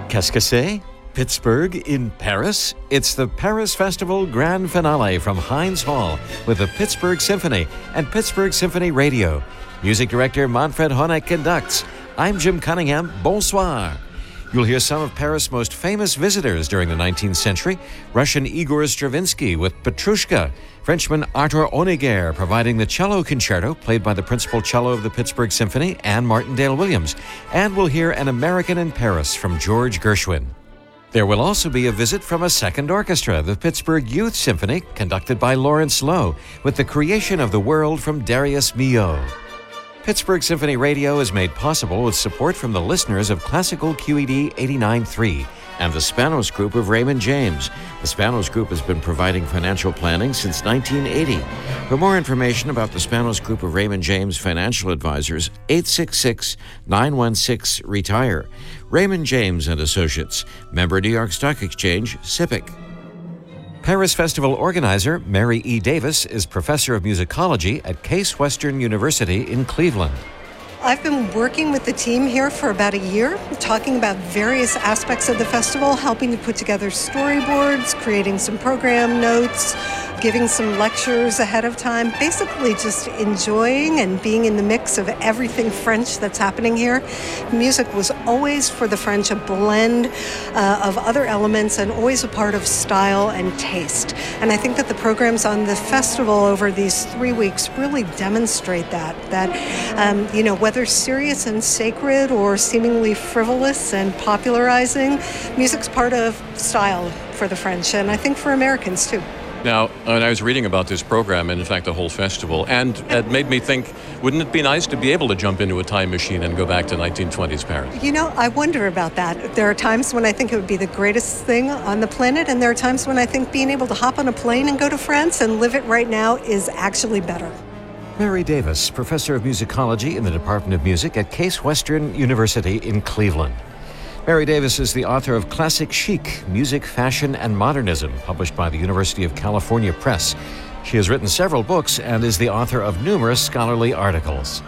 Qu'est-ce que c'est? Pittsburgh in Paris? It's the Paris Festival Grand Finale from Heinz Hall with the Pittsburgh Symphony and Pittsburgh Symphony Radio. Music director Manfred Honeck conducts. I'm Jim Cunningham. Bonsoir. You'll hear some of Paris' most famous visitors during the 19th century. Russian Igor Stravinsky with Petrushka. Frenchman Arthur Honegger providing the cello concerto played by the principal cello of the Pittsburgh Symphony, Anne Martindale Williams. And we'll hear An American in Paris from George Gershwin. There will also be a visit from a second orchestra, the Pittsburgh Youth Symphony, conducted by Lawrence Lowe, with the creation of the world from Darius Milhaud. Pittsburgh Symphony Radio is made possible with support from the listeners of Classical QED 89.3 and the Spanos Group of Raymond James. The Spanos Group has been providing financial planning since 1980. For more information about the Spanos Group of Raymond James financial advisors, 866-916-RETIRE. Raymond James and Associates, member New York Stock Exchange, SIPC. Paris Festival organizer Mary E. Davis is professor of musicology at Case Western University in Cleveland. I've been working with the team here for about a year, talking about various aspects of the festival, helping to put together storyboards, creating some program notes, giving some lectures ahead of time, basically just enjoying and being in the mix of everything French that's happening here. Music was always, for the French, a blend of other elements and always a part of style and taste. And I think that the programs on the festival over these 3 weeks really demonstrate that whether serious and sacred or seemingly frivolous and popularizing, music's part of style for the French, and I think for Americans too. Now, when I was reading about this program, and in fact the whole festival, and it made me think, wouldn't it be nice to be able to jump into a time machine and go back to 1920s Paris? I wonder about that. There are times when I think it would be the greatest thing on the planet, and there are times when I think being able to hop on a plane and go to France and live it right now is actually better. Mary Davis, professor of musicology in the Department of Music at Case Western University in Cleveland. Mary Davis is the author of Classic Chic, Music, Fashion, and Modernism, published by the University of California Press. She has written several books and is the author of numerous scholarly articles.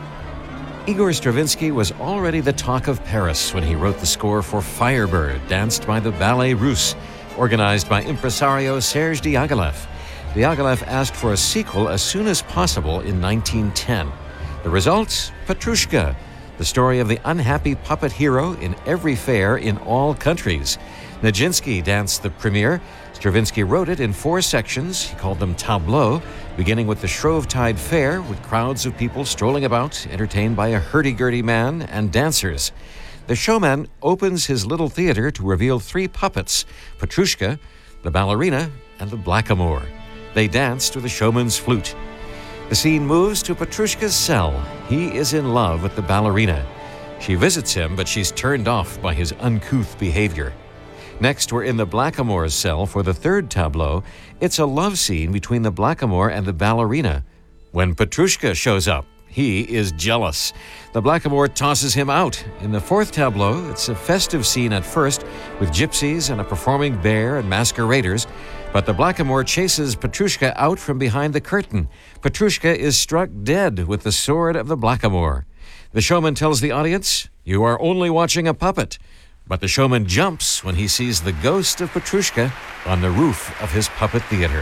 Igor Stravinsky was already the talk of Paris when he wrote the score for Firebird, danced by the Ballet Russe, organized by impresario Serge Diaghilev. Diaghilev asked for a sequel as soon as possible in 1910. The result? Petrushka, the story of the unhappy puppet hero in every fair in all countries. Nijinsky danced the premiere. Stravinsky wrote it in 4 sections. He called them tableaux, beginning with the Shrovetide Fair, with crowds of people strolling about, entertained by a hurdy-gurdy man and dancers. The showman opens his little theater to reveal 3 puppets, Petrushka, the ballerina, and the blackamoor. They dance to the showman's flute. The scene moves to Petrushka's cell. He is in love with the ballerina. She visits him, but she's turned off by his uncouth behavior. Next, we're in the blackamoor's cell for the 3rd tableau. It's a love scene between the blackamoor and the ballerina. When Petrushka shows up, he is jealous. The blackamoor tosses him out. In the 4th tableau, it's a festive scene at first, with gypsies and a performing bear and masqueraders. But the blackamoor chases Petrushka out from behind the curtain. Petrushka is struck dead with the sword of the blackamoor. The showman tells the audience, "You are only watching a puppet." But the showman jumps when he sees the ghost of Petrushka on the roof of his puppet theater.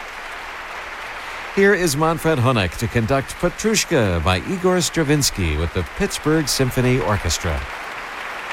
Here is Manfred Honeck to conduct Petrushka by Igor Stravinsky with the Pittsburgh Symphony Orchestra.